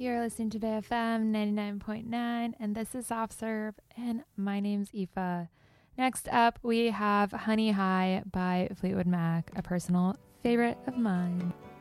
You're listening to BFM 99.9, and this is Soft Serve, and my name's Aoife. Next up, we have Honey High by Fleetwood Mac, a personal favorite of mine.